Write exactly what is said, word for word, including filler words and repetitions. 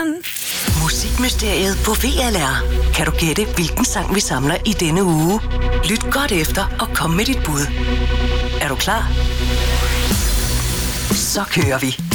dun. Musikmysteriet på V L R. Kan du gætte, hvilken sang vi samler i denne uge? Lyt godt efter og kom med dit bud. Er du klar? Så kører vi.